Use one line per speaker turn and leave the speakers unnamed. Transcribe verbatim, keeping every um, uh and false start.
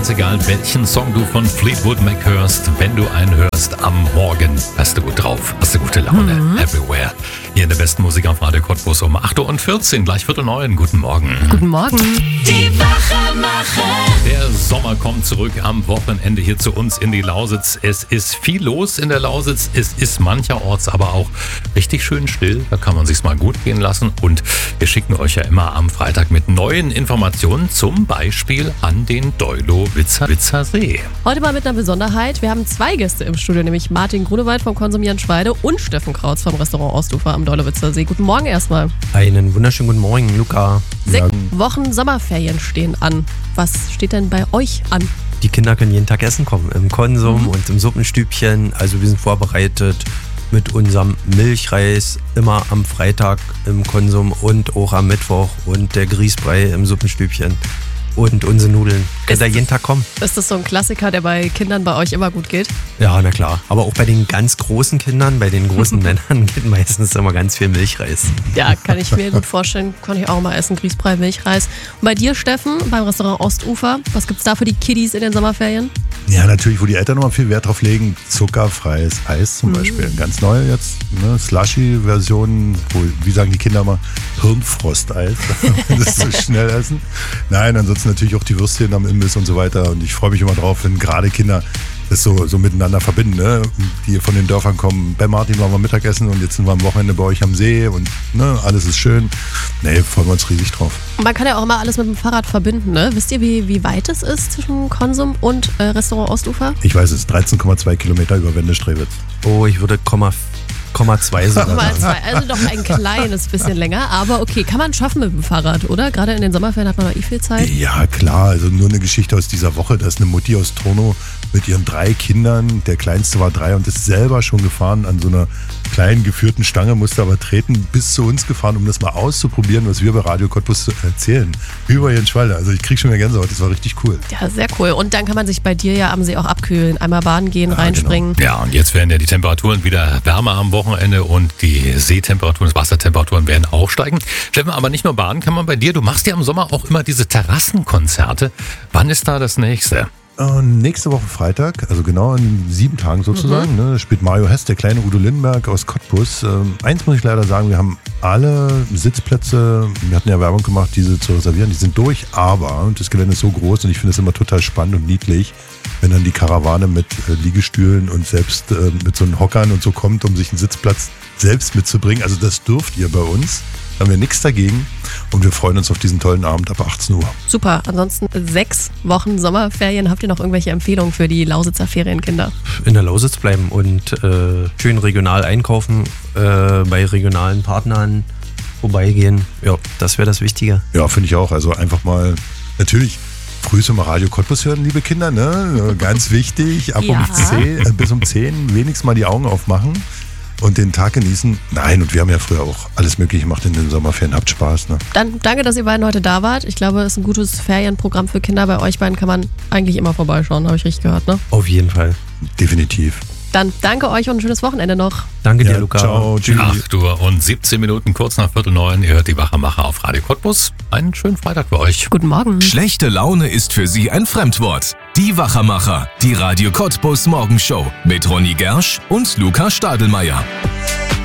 Ganz egal, welchen Song du von Fleetwood Mac hörst, wenn du einen hörst am Morgen, hast du gut drauf, hast du gute Laune, mhm. everywhere. Hier in der besten Musik auf Radio Cottbus um acht Uhr vierzehn, gleich Viertel neun. Guten Morgen.
Guten Morgen.
Die Wachmacher.
Der Sommer kommt zurück am Wochenende hier zu uns in die Lausitz. Es ist viel los in der Lausitz. Es ist mancherorts aber auch richtig schön still. Da kann man sich's mal gut gehen lassen. Und wir schicken euch ja immer am Freitag mit neuen Informationen, zum Beispiel an den Deulow-Witzer See.
Heute mal mit einer Besonderheit. Wir haben zwei Gäste im Studio, nämlich Martin Grunewald vom Konsumieren Schweide und Steffen Krautz vom Restaurant Ostufer am Deulow-Witzer See. Guten Morgen erstmal.
Einen wunderschönen guten Morgen, Luca.
Sechs Wochen Sommerferien stehen an. Was steht denn bei euch an?
Die Kinder können jeden Tag essen kommen, im Konsum mhm. und im Suppenstübchen. Also wir sind vorbereitet mit unserem Milchreis immer am Freitag im Konsum und auch am Mittwoch und der Grießbrei im Suppenstübchen. Und unsere Nudeln. Könnt ihr jeden Tag kommen.
Ist das so ein Klassiker, der bei Kindern bei euch immer gut geht?
Ja, na klar. Aber auch bei den ganz großen Kindern, bei den großen Männern geht meistens immer ganz viel Milchreis.
Ja, kann ich mir gut vorstellen. Kann ich auch mal essen. Grießbrei, Milchreis. Und bei dir, Steffen, beim Restaurant Ostufer, was gibt's da für die Kiddies in den Sommerferien?
Ja, natürlich, wo die Eltern nochmal viel Wert drauf legen. Zuckerfreies Eis zum mhm. Beispiel. Ganz neu jetzt. Ne? Slushy-Versionen, wo, wie sagen die Kinder mal, Hirnfrosteis. Das so schnell essen. Nein, ansonsten natürlich auch die Würstchen am Imbiss und so weiter. Und ich freue mich immer drauf, wenn gerade Kinder das so, so miteinander verbinden, ne? Die von den Dörfern kommen. Bei Martin waren wir Mittagessen und jetzt sind wir am Wochenende bei euch am See und ne, alles ist schön. Nee, freuen wir uns riesig drauf.
Und man kann ja auch immer alles mit dem Fahrrad verbinden, ne? Wisst ihr, wie, wie weit es ist zwischen Konsum und äh, Restaurant Ostufer?
Ich weiß es, dreizehn Komma zwei Kilometer über Wendestrewitz.
Oh, ich würde Komma Komma zwei sogar.
Komma zwei, also doch ein kleines bisschen länger, aber okay, kann man schaffen mit dem Fahrrad, oder? Gerade in den Sommerferien hat man noch eh viel Zeit.
Ja, klar, also nur eine Geschichte aus dieser Woche, da ist eine Mutti aus Tornow mit ihren drei Kindern, der kleinste war drei und ist selber schon gefahren an so einer kleinen geführten Stange, musste aber treten, bis zu uns gefahren, um das mal auszuprobieren, was wir bei Radio Cottbus erzählen. Über ihren Schwalde, also ich krieg schon mehr Gänsehaut, das war richtig cool.
Ja, sehr cool. Und dann kann man sich bei dir ja am See auch abkühlen, einmal baden gehen, ja, reinspringen.
Genau. Ja, und jetzt werden ja die Temperaturen wieder wärmer am Wochenende und die Seetemperaturen, das Wassertemperaturen werden auch steigen. Steffen, aber nicht nur baden kann man bei dir, du machst ja im Sommer auch immer diese Terrassenkonzerte. Wann ist da das nächste?
Äh, nächste Woche Freitag, also genau in sieben Tagen sozusagen, mhm. ne, spielt Mario Hess, der kleine Udo Lindenberg aus Cottbus. Ähm, eins muss ich leider sagen, wir haben alle Sitzplätze, wir hatten ja Werbung gemacht, diese zu reservieren, die sind durch, aber und das Gelände ist so groß und ich finde es immer total spannend und niedlich, wenn dann die Karawane mit äh, Liegestühlen und selbst äh, mit so einen Hockern und so kommt, um sich einen Sitzplatz selbst mitzubringen. Also das dürft ihr bei uns. Da haben wir nichts dagegen und wir freuen uns auf diesen tollen Abend ab achtzehn Uhr.
Super, ansonsten sechs Wochen Sommerferien. Habt ihr noch irgendwelche Empfehlungen für die Lausitzer Ferienkinder?
In der Lausitz bleiben und äh, schön regional einkaufen, äh, bei regionalen Partnern vorbeigehen. Ja, das wäre das Wichtige.
Ja, finde ich auch. Also einfach mal, natürlich früh mal Radio Cottbus hören, liebe Kinder, ne? Ganz wichtig, ab
ja.
um zehn, äh, bis um zehn wenigstens mal die Augen aufmachen. Und den Tag genießen. Nein, und wir haben ja früher auch alles Mögliche gemacht in den Sommerferien. Habt Spaß, ne?
Dann danke, dass ihr beiden heute da wart. Ich glaube, es ist ein gutes Ferienprogramm für Kinder. Bei euch beiden kann man eigentlich immer vorbeischauen, habe ich richtig gehört, ne?
Auf jeden Fall.
Definitiv.
Dann danke euch und ein schönes Wochenende noch.
Danke
ja,
dir, Luca.
Ciao, tschüss.
acht Uhr und siebzehn Minuten, kurz nach Viertel neun. Ihr hört die Wachmacher auf Radio Cottbus. Einen schönen Freitag für euch.
Guten Morgen.
Schlechte Laune ist für Sie ein Fremdwort. Die Wachmacher, die Radio Cottbus Morgenshow mit Ronny Gersch und Luca Stadelmeier.